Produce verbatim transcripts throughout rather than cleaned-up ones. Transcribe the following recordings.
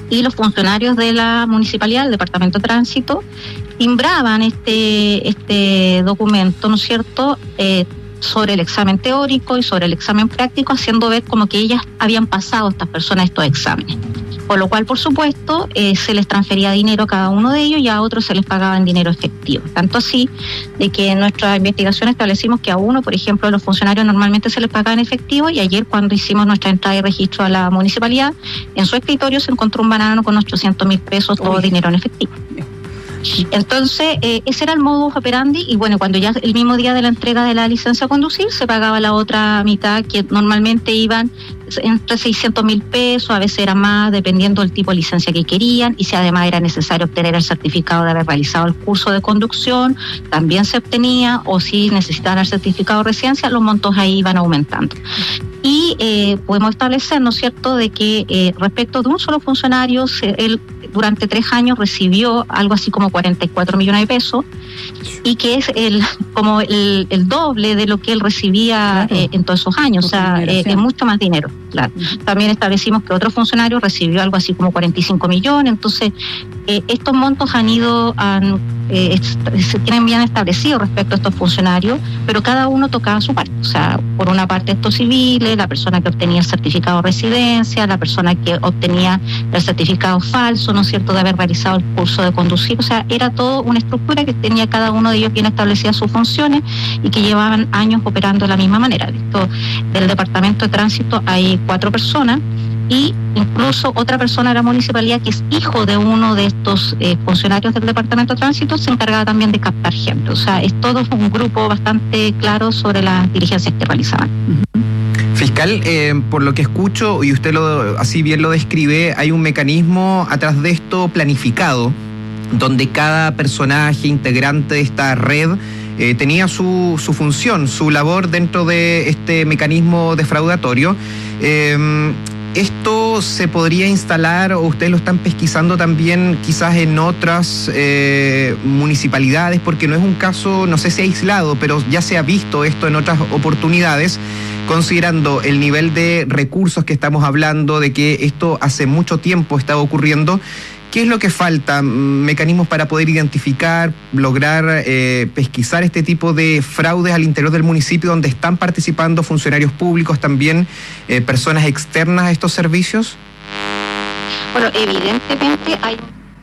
y los funcionarios de la municipalidad, del Departamento de Tránsito, timbraban este, este documento, ¿no es cierto?, eh, sobre el examen teórico y sobre el examen práctico, haciendo ver como que ellas habían pasado, estas personas, estos exámenes. Por lo cual, por supuesto, eh, se les transfería dinero a cada uno de ellos y a otros se les pagaba en dinero efectivo. Tanto así de que en nuestra investigación establecimos que a uno, por ejemplo, a los funcionarios normalmente se les pagaba en efectivo, y ayer cuando hicimos nuestra entrada y registro a la municipalidad, en su escritorio se encontró un banano con ochocientos mil pesos, todo Uy. dinero en efectivo. Entonces, eh, ese era el modus operandi, y bueno, cuando ya el mismo día de la entrega de la licencia a conducir, se pagaba la otra mitad, que normalmente iban entre seiscientos mil pesos, a veces era más, dependiendo del tipo de licencia que querían, y si además era necesario obtener el certificado de haber realizado el curso de conducción, también se obtenía, o si necesitaban el certificado de residencia, los montos ahí iban aumentando. Y eh, podemos establecer, ¿no es cierto?, de que eh, respecto de un solo funcionario, él durante tres años recibió algo así como cuarenta y cuatro millones de pesos, y que es el como el, el doble de lo que él recibía claro. eh, en todos esos años, o sea, eh, es mucho más dinero. Claro. Uh-huh. También establecimos que otro funcionario recibió algo así como cuarenta y cinco millones, entonces eh, estos montos han ido, han, eh, est- se tienen bien establecidos respecto a estos funcionarios, pero cada uno tocaba su parte, o sea, por una parte estos civiles, la persona que obtenía el certificado de residencia, la persona que obtenía el certificado falso, ¿no es cierto?, de haber realizado el curso de conducir, o sea, era todo una estructura que tenía cada uno de ellos bien establecidas sus funciones y que llevaban años operando de la misma manera. Esto, del Departamento de Tránsito hay cuatro personas, y incluso otra persona de la municipalidad que es hijo de uno de estos eh, funcionarios del Departamento de Tránsito se encargaba también de captar gente. O sea, es todo un grupo bastante claro sobre las diligencias que realizaban. Fiscal, eh, por lo que escucho, y usted lo así bien lo describe, hay un mecanismo atrás de esto planificado, donde cada personaje integrante de esta red eh, tenía su, su función, su labor dentro de este mecanismo defraudatorio. Eh, ¿Esto se podría instalar, o ustedes lo están pesquisando también quizás en otras eh, municipalidades? Porque no es un caso, no sé si aislado, pero ya se ha visto esto en otras oportunidades, considerando el nivel de recursos que estamos hablando, de que esto hace mucho tiempo estaba ocurriendo. ¿Qué es lo que falta? ¿Mecanismos para poder identificar, lograr eh, pesquisar este tipo de fraudes al interior del municipio, donde están participando funcionarios públicos, también eh, personas externas a estos servicios? Bueno, evidentemente hay...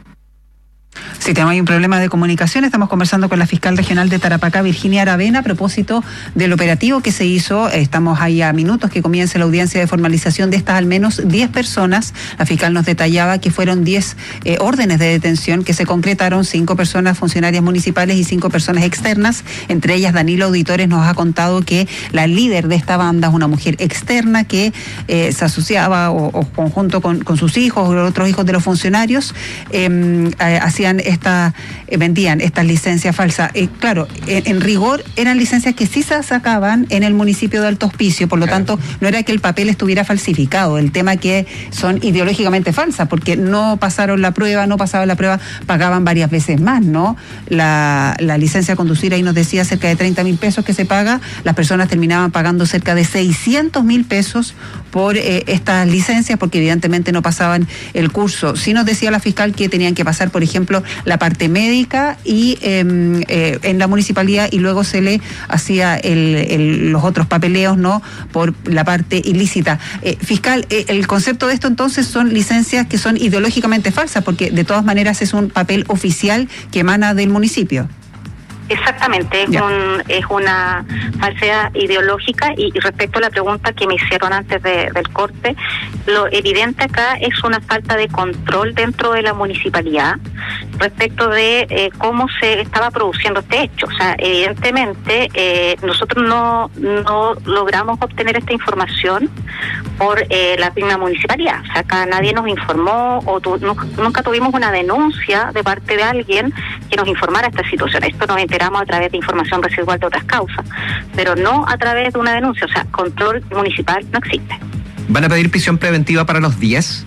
Sí, tenemos ahí un problema de comunicación. Estamos conversando con la fiscal regional de Tarapacá, Virginia Aravena, a propósito del operativo que se hizo. Estamos ahí a minutos que comience la audiencia de formalización de estas al menos diez personas. La fiscal nos detallaba que fueron diez eh, órdenes de detención que se concretaron, cinco personas funcionarias municipales y cinco personas externas. Entre ellas, Danilo Auditores nos ha contado que la líder de esta banda es una mujer externa que eh, se asociaba o, o conjunto con, con sus hijos o otros hijos de los funcionarios, eh, eh, hacían esta, eh, vendían estas licencias falsas. Eh, claro, en, en rigor eran licencias que sí se sacaban en el municipio de Alto Hospicio, por lo claro. tanto no era que el papel estuviera falsificado, el tema que son ideológicamente falsas, porque no pasaron la prueba, no pasaban la prueba, pagaban varias veces más, ¿no? La, la licencia a conducir, ahí nos decía, cerca de treinta mil pesos que se paga, las personas terminaban pagando cerca de seiscientos mil pesos por eh, estas licencias, porque evidentemente no pasaban el curso. Sí nos decía la fiscal que tenían que pasar, por ejemplo, la parte médica y eh, eh, en la municipalidad, y luego se le hacía el, el, los otros papeleos, ¿no?, por la parte ilícita. Eh, fiscal, eh, el concepto de esto entonces son licencias que son ideológicamente falsas, porque de todas maneras es un papel oficial que emana del municipio. Exactamente, es, un, es una falsedad ideológica. Y, y respecto a la pregunta que me hicieron antes de, del corte, lo evidente acá es una falta de control dentro de la municipalidad respecto de eh, cómo se estaba produciendo este hecho. O sea, evidentemente eh, nosotros no, no logramos obtener esta información por eh, la misma municipalidad. O sea, acá nadie nos informó o tu, no, nunca tuvimos una denuncia de parte de alguien que nos informara esta situación. Esto nos enteramos a través de información residual de otras causas, pero no a través de una denuncia. O sea, control municipal no existe. ¿Van a pedir prisión preventiva para los diez?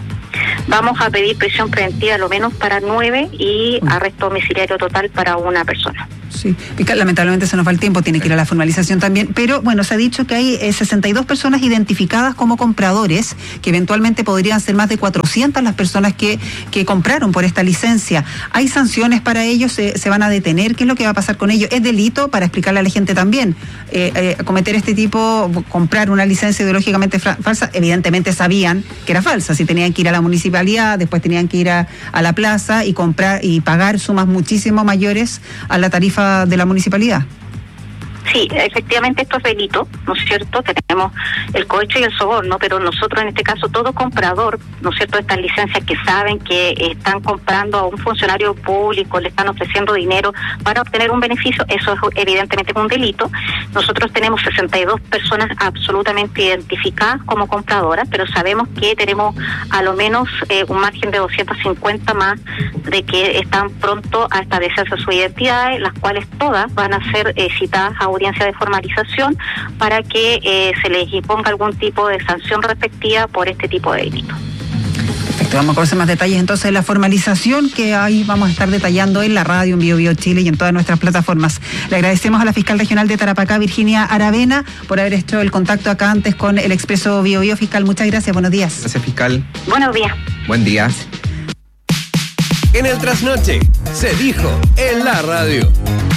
Vamos a pedir prisión preventiva lo menos para nueve y arresto domiciliario total para una persona. Sí. Sí, lamentablemente se nos va el tiempo, tiene que ir a la formalización también, pero bueno, se ha dicho que hay eh, sesenta y dos personas identificadas como compradores, que eventualmente podrían ser más de cuatrocientas las personas que, que compraron por esta licencia. ¿Hay sanciones para ellos? ¿Se, se van a detener? ¿Qué es lo que va a pasar con ellos? ¿Es delito, para explicarle a la gente también, eh, eh, cometer este tipo, comprar una licencia ideológicamente fra- falsa? Evidentemente sabían que era falsa, si tenían que ir a la municipalidad, después tenían que ir a, a la plaza y comprar y pagar sumas muchísimo mayores a la tarifa de la municipalidad. Sí, efectivamente esto es delito, ¿no es cierto? Tenemos el cohecho y el soborno, pero nosotros en este caso todo comprador, ¿no es cierto?, estas licencias que saben que están comprando a un funcionario público, le están ofreciendo dinero para obtener un beneficio, eso es evidentemente un delito. Nosotros tenemos sesenta y dos personas absolutamente identificadas como compradoras, pero sabemos que tenemos a lo menos eh, un margen de doscientas cincuenta más de que están pronto a establecerse sus identidades, las cuales todas van a ser eh, citadas a audiencia de formalización para que eh, se les imponga algún tipo de sanción respectiva por este tipo de delito. Perfecto, vamos a conocer más detalles entonces de la formalización, que ahí vamos a estar detallando en la radio, en Bio Bio Chile y en todas nuestras plataformas. Le agradecemos a la fiscal regional de Tarapacá, Virginia Aravena, por haber hecho el contacto acá antes con el Expreso Bio Bio. Fiscal, muchas gracias, buenos días. Gracias, fiscal. Buenos días. Buen día. En el Trasnoche se dijo en la radio.